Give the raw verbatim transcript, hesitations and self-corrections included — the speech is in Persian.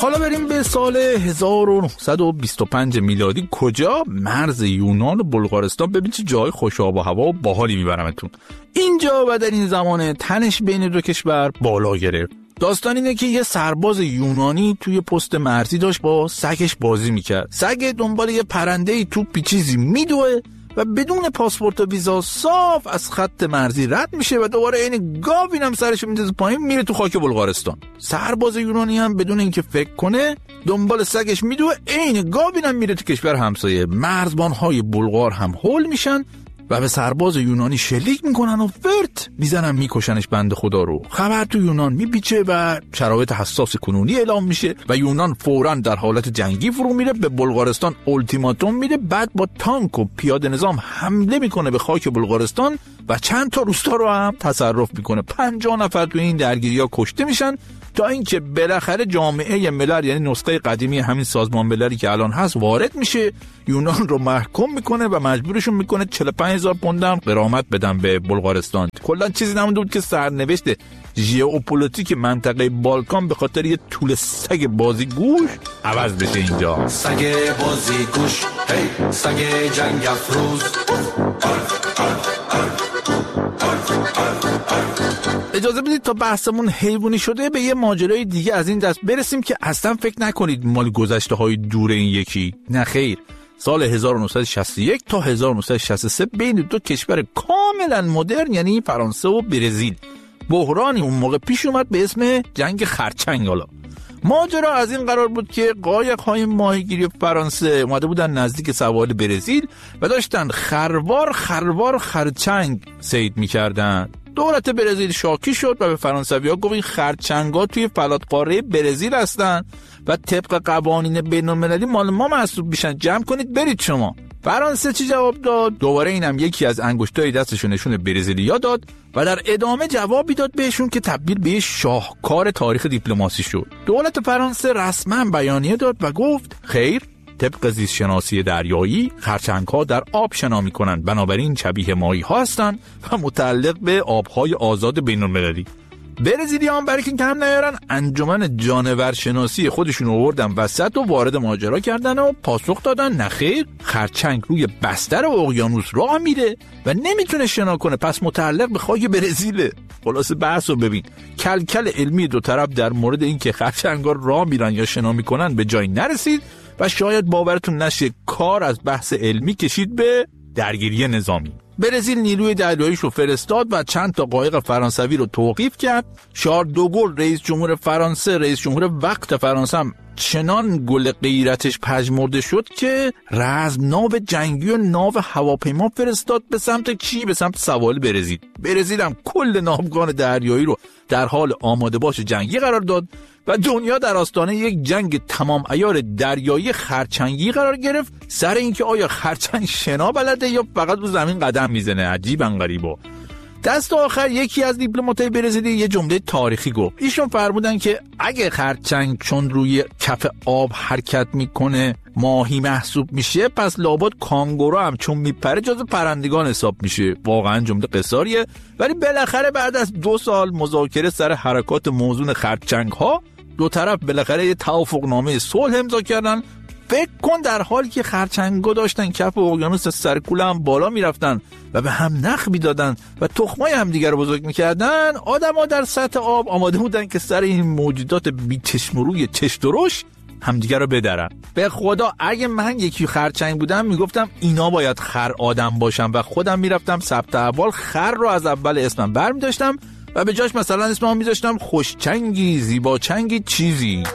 حالا بریم به سال هزار و نهصد و بیست و پنج میلادی. کجا؟ مرز یونان و بلغارستان. ببین چه جای خوش آب و هوا و باحالی میبرمتون. اینجا و در این زمان تنش بین دو کشور بالا گرفت. داستان اینه که یه سرباز یونانی توی پست مرزی داشت با سگش بازی میکرد. سگ دنبال یه پرنده‌ای توپی چیزی میدوه و بدون پاسپورت و ویزا صاف از خط مرزی رد میشه و دوباره این گاوین هم سرش میندازه پایین میره تو خاک بلغارستان. سرباز یونانی هم بدون اینکه فکر کنه دنبال سگش میدوه، این گاوین هم میره تو کشور همسایه. مرزبانهای بلغار هم هول میشن و به سرباز یونانی شلیک میکنن و فرت میزنن میکشنش بنده خدا رو. خبر تو یونان میپیچه و شرایط حساس کنونی اعلام میشه و یونان فوراً در حالت جنگی فرو میره، به بلغارستان التیماتوم میده. بعد با تانک و پیاده نظام حمله میکنه به خاک بلغارستان و چند تا روستا رو هم تصرف میکنه. پنجاه نفر تو این درگیری‌ها کشته میشن تا اینکه بالاخره جامعه ملل، یعنی نسخه قدیمی همین سازمان مللی که الان هست، وارد میشه، یونان رو محکوم میکنه و مجبورشون میکنه چهل و پنج هزار پوند غرامت بدن به بلغارستان. کلا چیزی نمونده بود که سرنوشت ژئوپلیتیک منطقه بالکان به خاطر یه طول سگ بازیگوش عوض بشه. اینجا سگ بازیگوش، هی سگ جنگ افروز. اجازه بدید تا بحثمون حیوانی شده به یه ماجرای دیگه از این دست برسیم که اصلا فکر نکنید مال گذشته های دور این یکی. نه خیر، سال هزار و نهصد و شصت و یک تا هزار و نهصد و شصت و سه بین دو کشور کاملا مدرن یعنی فرانسه و برزیل بحرانی اون موقع پیش اومد به اسم جنگ خرچنگ. حالا ماجرا از این قرار بود که قایق‌های ماهیگیری فرانسه اومده بودن نزدیک سواحل برزیل و داشتن خروار خروار خرچنگ صید می‌کردن. دولت برزیل شاکی شد و به فرانسوی‌ها گفت این خرچنگ‌ها توی فلاتقاره برزیل هستن و طبق قوانین بین‌المللی مال ما محسوب میشن، جمع کنید برید شما. فرانسه چی جواب داد؟ دوباره اینم یکی از انگشتای دستشو نشون برزیلیا داد و در ادامه جوابی داد بهشون که تبدیل به شاهکار تاریخ دیپلماسی شد. دولت فرانسه رسما بیانیه داد و گفت خیر، طبق زیست شناسی دریایی خرچنگ‌ها در آب شنا می‌کنند، بنابراین شبیه ماهی‌ها هستند و متعلق به آب‌های آزاد بین‌المللی. برزیلیان برای که کم نیارن انجمن جانور شناسی خودشون آوردن وسط و وارد ماجرا کردن و پاسخ دادن نخیر، خرچنگ روی بستر اقیانوس راه میره و نمیتونه شنا کنه، پس متعلق به خاک برزیله. خلاص بحثو ببین، کلکل علمی دو طرف در مورد اینکه خرچنگ‌ها راه میرن یا شنا میکنن به جای نرسید و شاید باورتون نشه کار از بحث علمی کشید به درگیری نظامی. برزیل نیروی دریاییش رو فرستاد و چند تا قایق فرانسوی رو توقیف کرد. شارل دوگل رئیس جمهور فرانسه، رئیس جمهور وقت فرانسه هم چنان گل غیرتش پژمرده شد که رزم ناو جنگی و ناو هواپیما فرستاد به سمت کی؟ به سمت سواحل برزیل. برزیل هم کل ناوگان دریایی رو در حال آماده باش جنگی قرار داد و دنیا در آستانه یک جنگ تمام عیار دریایی خرچنگی قرار گرفت سر اینکه آیا خرچنگ شنا بلده یا فقط رو زمین قدم میزنه. عجیبا غریبا. دست آخر یکی از دیپلمات‌های برزیلی یه جمله تاریخی گفت. ایشون فرمودن که اگه خرچنگ چون روی کف آب حرکت میکنه ماهی محسوب میشه، پس لابد کانگورو هم چون میپره جز پرندگان حساب میشه. واقعا جمله قصاریه، ولی بالاخره بعد از دو سال مذاکره سر حرکات موزون خرچنگ ها دو طرف بالاخره یه توافقنامه صلح امضا کردن. فکر کن در حالی که خرچنگا داشتن کف اقیانوس سرکوله هم بالا میرفتن و به هم نخ میدادن و تخمای هم دیگر رو بزرگ میکردن، آدما در سطح آب آماده بودن که سر این موجودات بی چشم و روی چش درشت همدیگر رو بدرن. به خدا اگه من یکی خرچنگ بودم میگفتم اینا باید خر آدم باشن و خودم میرفتم ثبت احوال خر رو از اول اسمم برمی‌داشتم و به جاش مثلا اسمم میذاشتم خوشچنگی، زیباچنگی چیزی.